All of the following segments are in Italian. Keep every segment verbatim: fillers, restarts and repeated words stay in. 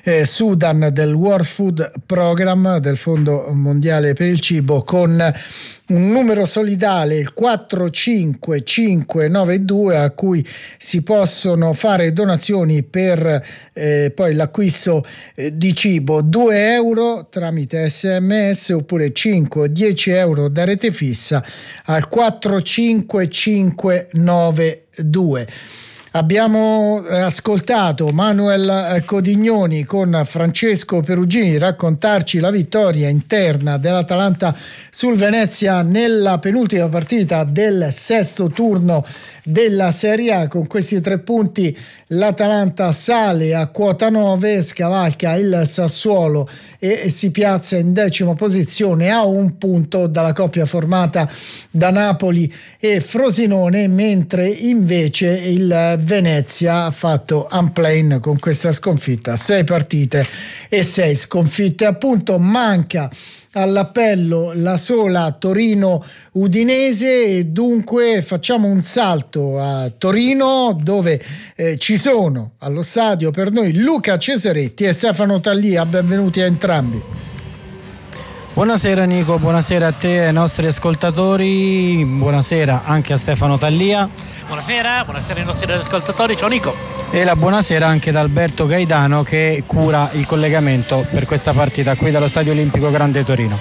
eh, Sudan del World Food Program, del Fondo Mondiale per il Cibo, con un numero solidale, il quattro cinque cinque nove due, a cui si possono fare donazioni per eh, poi l'acquisto eh, di cibo, due euro tramite sms oppure cinque o dieci euro da rete fissa al quattro cinque cinque nove due. Abbiamo ascoltato Manuel Codignoni con Francesco Perugini raccontarci la vittoria interna dell'Atalanta sul Venezia nella penultima partita del sesto turno della Serie A. Con questi tre punti l'Atalanta sale a quota nove, scavalca il Sassuolo e si piazza in decima posizione a un punto dalla coppia formata da Napoli e Frosinone, mentre invece il Venezia ha fatto unplane con questa sconfitta, sei partite e sei sconfitte. Appunto, manca all'appello la sola Torino-Udinese e dunque facciamo un salto a Torino, dove eh, ci sono allo stadio per noi Luca Cesaretti e Stefano Tallia. Benvenuti a entrambi. Buonasera Nico, buonasera a te e ai nostri ascoltatori, buonasera anche a Stefano Tallia. Buonasera, buonasera ai nostri ascoltatori, ciao Nico. E la buonasera anche da Alberto Gaidano, che cura il collegamento per questa partita qui dallo Stadio Olimpico Grande Torino.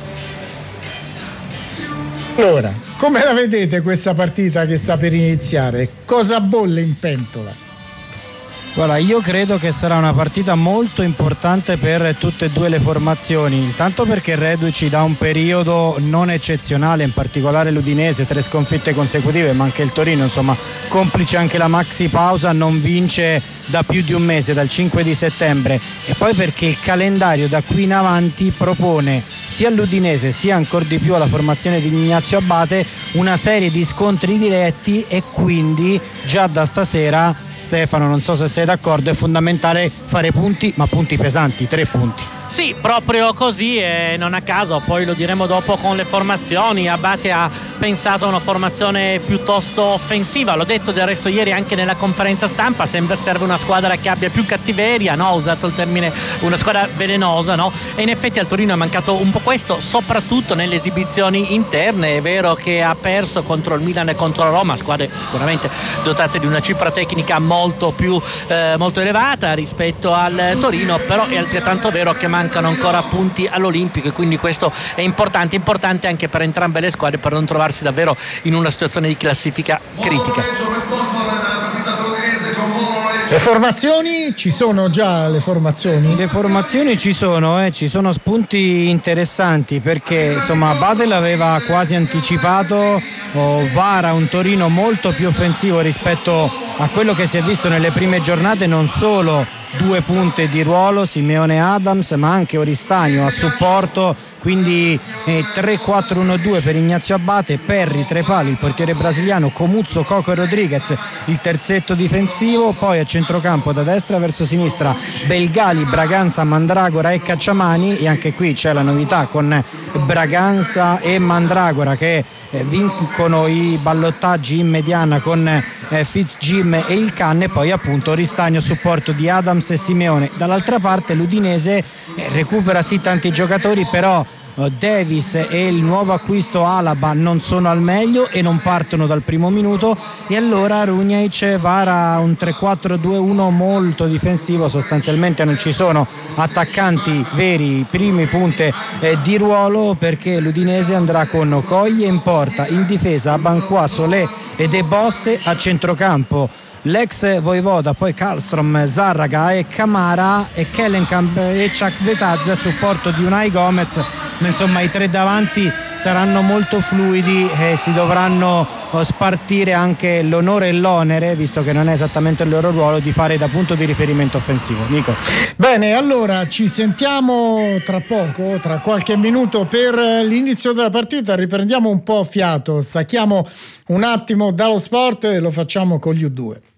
Allora, come la vedete questa partita che sta per iniziare? Cosa bolle in pentola? Guarda, io credo che sarà una partita molto importante per tutte e due le formazioni, intanto perché reduci da un periodo non eccezionale, in particolare l'Udinese, tre sconfitte consecutive, ma anche il Torino, insomma, complice anche la maxi pausa, non vince da più di un mese, dal cinque di settembre, e poi perché il calendario da qui in avanti propone sia all'Udinese sia ancora di più alla formazione di Ignazio Abate una serie di scontri diretti, e quindi già da stasera, Stefano, non so se sei d'accordo, è fondamentale fare punti, ma punti pesanti, tre punti. Sì, proprio così, e non a caso, poi lo diremo dopo con le formazioni. Abate ha pensato a una formazione piuttosto offensiva, l'ho detto del resto ieri anche nella conferenza stampa, sempre serve una squadra che abbia più cattiveria, no? Ho usato il termine una squadra velenosa, no? E in effetti al Torino è mancato un po' questo, soprattutto nelle esibizioni interne. È vero che ha perso contro il Milan e contro la Roma, squadre sicuramente dotate di una cifra tecnica molto più eh, molto elevata rispetto al Torino, però è altrettanto vero che mancano ancora punti all'Olimpico, e quindi questo è importante, importante anche per entrambe le squadre, per non trovarsi davvero in una situazione di classifica critica. Le formazioni, ci sono già le formazioni? Le formazioni ci sono, eh, ci sono spunti interessanti, perché insomma Abate l'aveva quasi anticipato, oh, vara un Torino molto più offensivo rispetto a quello che si è visto nelle prime giornate, non solo due punte di ruolo, Simeone Adams, ma anche Oristagno a supporto, quindi eh, tre quattro uno due per Ignazio Abate, Perri, tre pali, il portiere brasiliano, Comuzzo, Coco e Rodriguez il terzetto difensivo, poi a centrocampo da destra verso sinistra Belgali, Braganza, Mandragora e Cacciamani, e anche qui c'è la novità con Braganza e Mandragora che eh, vincono i ballottaggi in mediana con eh, Fitz Jim e il Canne, poi appunto Oristagno a supporto di Adams e Simeone. Dall'altra parte l'Udinese eh, recupera sì tanti giocatori, però Davis e il nuovo acquisto Alaba non sono al meglio e non partono dal primo minuto, e allora Runjaic vara un tre quattro due uno molto difensivo, sostanzialmente non ci sono attaccanti veri, primi punte eh, di ruolo, perché l'Udinese andrà con Okoye in porta, in difesa Abanqua, Solé e De Bosse, a centrocampo l'ex Voivoda, poi Karlstrom, Zarraga e Camara, e Kellenkamp e Chakvetadze a supporto di Unai Gomez. Insomma, i tre davanti saranno molto fluidi e si dovranno spartire anche l'onore e l'onere, visto che non è esattamente il loro ruolo, di fare da punto di riferimento offensivo. Nico. Bene, allora ci sentiamo tra poco, tra qualche minuto, per l'inizio della partita. Riprendiamo un po' fiato, stacchiamo un attimo dallo sport e lo facciamo con gli U due.